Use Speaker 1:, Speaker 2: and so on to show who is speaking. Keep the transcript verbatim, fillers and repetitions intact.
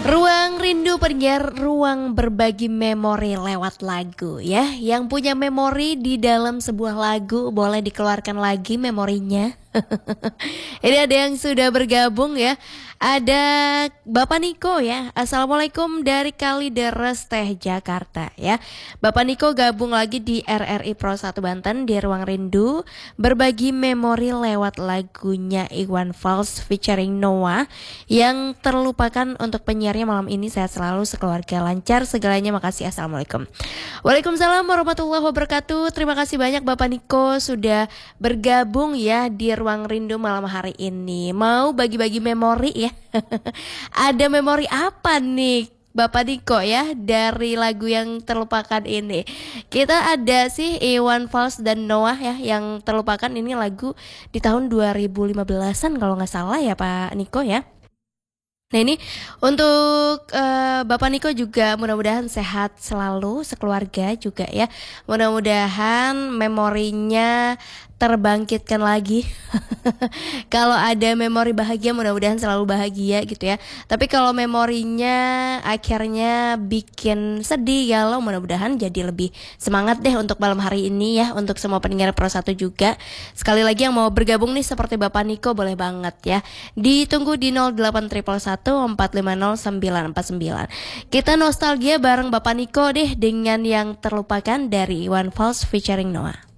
Speaker 1: Ruang Rindu penyiar ruang berbagi memori lewat lagu ya. Yang punya memori di dalam sebuah lagu boleh dikeluarkan lagi memorinya. Ini ada yang sudah bergabung ya. Ada Bapak Niko ya. Assalamualaikum dari Kalideres Teh Jakarta ya. Bapak Niko gabung lagi di R R I Pro satu Banten di Ruang Rindu berbagi memori lewat lagunya Iwan Fals featuring Noah yang terlupakan untuk penyiarnya malam ini. Sehat selalu, sekeluarga lancar segalanya, makasih. Assalamualaikum. Waalaikumsalam warahmatullahi wabarakatuh. Terima kasih banyak Bapak Niko sudah bergabung ya di Ruang Rindu malam hari ini. Mau bagi-bagi memori ya. Ada memori apa nih Bapak Niko ya dari lagu yang terlupakan ini? Kita ada sih Iwan Fals dan Noah ya yang terlupakan. Ini lagu di tahun dua ribu lima belasan kalau nggak salah ya Pak Niko ya. Nah ini untuk uh, Bapak Niko juga mudah-mudahan sehat selalu, sekeluarga juga ya. Mudah-mudahan memorinya terbangkitkan lagi. Kalau ada memori bahagia mudah-mudahan selalu bahagia gitu ya. Tapi kalau memorinya akhirnya bikin sedih galau, mudah-mudahan jadi lebih semangat deh untuk malam hari ini ya. Untuk semua pendengar Pro satu juga. Sekali lagi yang mau bergabung nih seperti Bapak Niko boleh banget ya. Ditunggu di nol delapan satu satu empat lima nol sembilan empat sembilan. Kita nostalgia bareng Bapak Niko deh dengan yang terlupakan dari Iwan Fals featuring Noah.